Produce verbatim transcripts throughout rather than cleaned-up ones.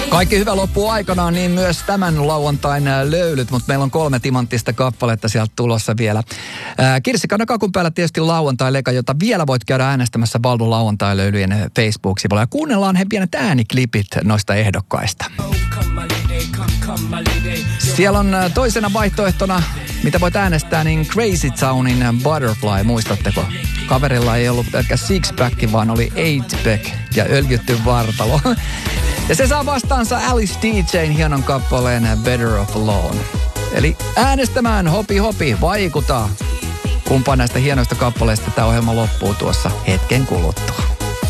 Kaikki hyvä loppuu aikanaan, niin myös tämän lauantain löylyt, mutta meillä on kolme timanttista kappaletta sieltä tulossa vielä. Kirsi Kanna kakun päällä tietysti lauantai-leka, jota vielä voit käydä äänestämässä Baldun lauantai-löylyjen Facebook-sivulla. Ja kuunnellaan he pienet ääniklipit noista ehdokkaista. Siellä on toisena vaihtoehtona, mitä voit äänestää, niin Crazy Townin Butterfly, muistatteko? Kaverilla ei ollut pelkkä six-pack, vaan oli eight-pack ja öljytty vartalo. Ja se saa vastaansa Alice D J:n hienon kappaleen Better Off Alone. Eli äänestämään, hopi hopi, vaikuta. Kumpaa näistä hienoista kappaleista tämä ohjelma loppuu tuossa hetken kuluttua.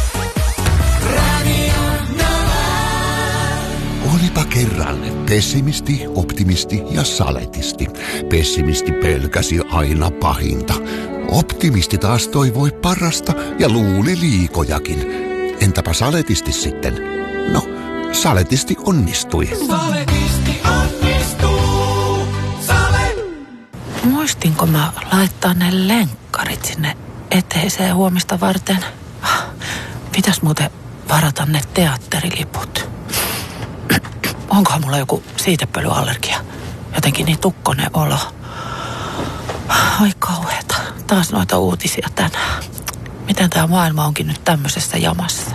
Olipa kerran pessimisti, optimisti ja saletisti. Pessimisti pelkäsi aina pahinta. Optimisti taas toivoi parasta ja luuli liikojakin. Entäpä saletisti sitten? No, saletisti onnistui. Saletisti onnistuu. Sale! Muistinko mä laittaa ne lenkkarit sinne eteiseen huomista varten? Pitäis muuten varata ne teatteriliput. Onkohan mulla joku siitepölyallergia? Jotenkin niin tukkonen olo. Ai kauheeta. Taas noita uutisia tänään. Miten tää maailma onkin nyt tämmöisessä jamassa?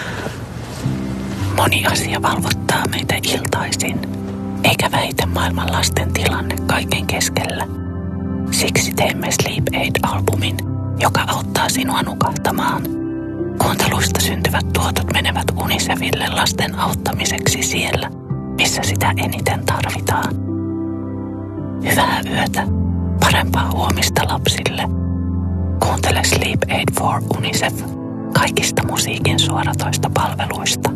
Moni asia valvottaa meitä iltaisin. Eikä väitä maailman lasten tilanne kaiken keskellä. Siksi teemme Sleep Aid-albumin, joka auttaa sinua nukahtamaan. Kuunteluista syntyvät tuotot menevät Unicefille lasten auttamiseksi siellä, missä sitä eniten tarvitaan. Hyvää yötä, parempaa huomista lapsille. Kuuntele Sleep Aid for Unicef kaikista musiikin suoratoista palveluista.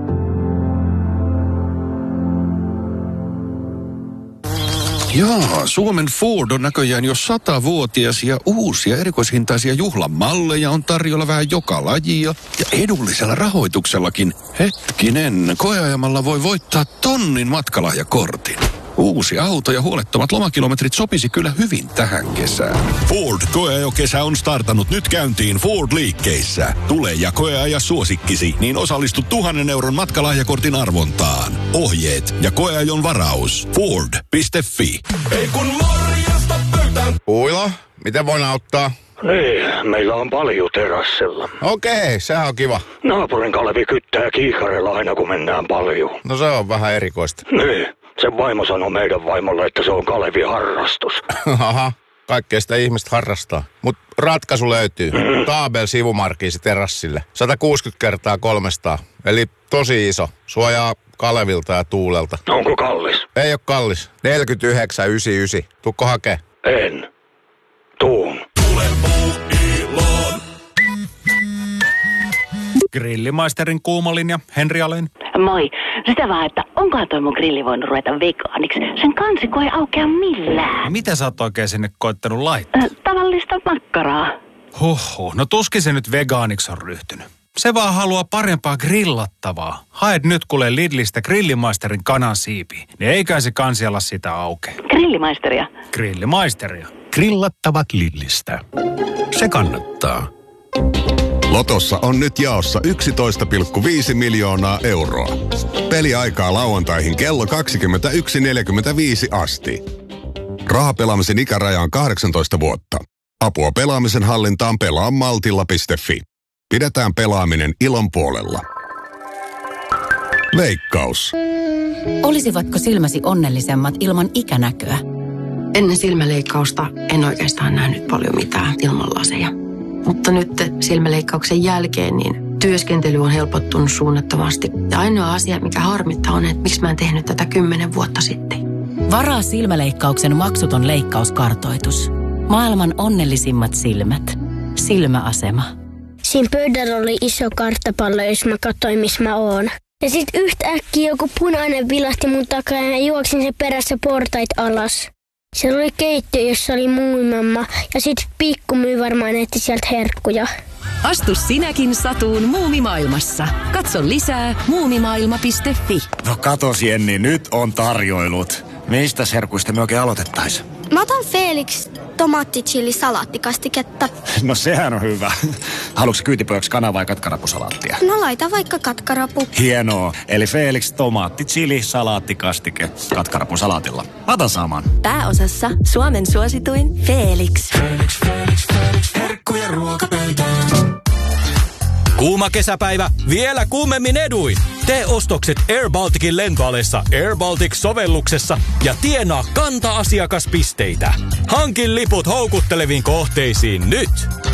Jaa, Suomen Ford on näköjään jo satavuotias ja uusia erikoishintaisia juhlamalleja on tarjolla vähän joka lajia ja edullisella rahoituksellakin. Hetkinen, koeajamalla voi voittaa tonnin matkalahjakortin. Uusi auto ja huolettomat lomakilometrit sopisi kyllä hyvin tähän kesään. Ford koeajokesä on startannut nyt käyntiin Ford-liikkeissä. Tule ja koeaja suosikkisi, niin osallistu tuhannen euron matkalahjakortin arvontaan. Ohjeet ja koeajon varaus. Ford piste fi. Ei kun morjesta pöytään. Uilo, miten voin auttaa? Niin, meillä on paljon terassilla. Okei, sehän on kiva. Naapurin Kalevi kyttää kiikarilla aina kun mennään paljon. No se on vähän erikoista. Niin, sen vaimo sanoi meidän vaimolle, että se on Kalevin harrastus. Aha, kaikkea sitä ihmistä harrastaa. Mut ratkaisu löytyy. Mm. Taabel sivumarkiisi terassille. sata kuusikymmentä kertaa kolmesataa. Eli tosi iso. Suojaa Kalevilta ja tuulelta. Onko kallis? Ei oo kallis. neljäkymmentäyhdeksän yhdeksänkymmentäyhdeksän. Tuukko hakee? En. Tuun. Tule puuiloon. Grillimaisterin kuumalinja, Henri Alén. Moi. Sitä vaan, että onkohan toi mun grilli voinut ruveta vegaaniksi? Sen kansikko ei aukea millään. Mitä sä oot oikein sinne koittanut laittaa? Äh, tavallista makkaraa. Huhhuh, no tuskin se nyt vegaaniksi on ryhtynyt. Se vaan haluaa parempaa grillattavaa. Haet nyt kuule Lidlistä Grillimaisterin kanansiipi. Niin eikä se kansi ala sitä aukeaa. Grillimaisteria? Grillimaisteria. Grillattavat Lidlistä. Se kannattaa. Lotossa on nyt jaossa yksitoista pilkku viisi miljoonaa euroa. Peliaikaa lauantaihin kello kaksikymmentäyksi neljäkymmentäviisi asti. Rahapelaamisen ikäraja on kahdeksantoista vuotta. Apua pelaamisen hallintaan pelaa maltilla piste fi. Pidetään pelaaminen ilon puolella. Veikkaus. Olisivatko silmäsi onnellisemmat ilman ikänäköä? Ennen silmäleikkausta en oikeastaan nähnyt paljon mitään ilman laseja. Mutta nyt silmäleikkauksen jälkeen niin työskentely on helpottunut suunnattomasti. Ja ainoa asia, mikä harmittaa on, että miksi mä en tehnyt tätä kymmenen vuotta sitten. Varaa silmäleikkauksen maksuton leikkauskartoitus. Maailman onnellisimmat silmät. Silmäasema. Siinä pöydällä oli iso karttapallo, jos mä katsoin, missä mä oon. Ja sit yhtäkkiä joku punainen vilahti mun takaa ja juoksin sen perässä portait alas. Siellä oli keittiö, jossa oli muumimamma ja sit Pikku myi varmaan etti sieltä herkkuja. Astu sinäkin satuun muumimaailmassa. Katso lisää muumimaailma piste fi. No katos Jenni, nyt on tarjoilut. Mistä herkuista me oikein aloitettais? Mä otan Felix tomaatti-chili-salaattikastiketta. No sehän on hyvä. Haluatko kyytipojaksi kana- vai katkarapusalaattia? No laita vaikka katkarapu. Hienoa. Eli Felix tomaatti-chili-salaattikastike katkarapusalaatilla. Ota saman. Pääosassa Suomen suosituin Felix. Felix, Felix, Felix. Herkkuja ruokapöytään. Kuuma kesäpäivä, vielä kuumemmin eduin. Tee ostokset Air Balticin lentoalessa Air Baltic-sovelluksessa ja tienaa kanta-asiakaspisteitä. Hankin liput houkutteleviin kohteisiin nyt.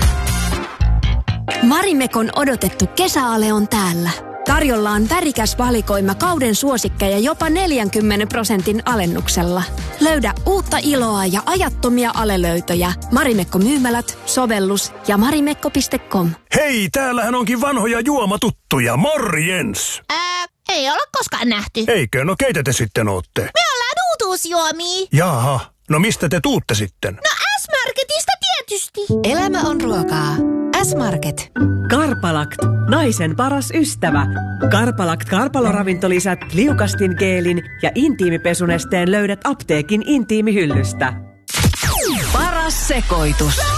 Marimekon odotettu kesäale on täällä. Tarjolla on värikäs valikoima kauden suosikkeja jopa neljänkymmenen prosentin alennuksella. Löydä uutta iloa ja ajattomia alelöytöjä. Marimekko-myymälät, sovellus ja marimekko piste com. Hei, täällähän onkin vanhoja juomatuttuja. Morjens! Ää, ei olla koskaan nähty. Eikö? No keitä te sitten ootte? Me ollaan uutuusjuomia. Jaha, no mistä te tuutte sitten? No S-Marketista tietysti. Elämä on ruokaa. S-Market. Karpalakt, naisen paras ystävä. Karpalakt karpaloravintolisät, liukastin geelin ja intiimipesunesteen löydät apteekin intiimihyllystä. Paras sekoitus.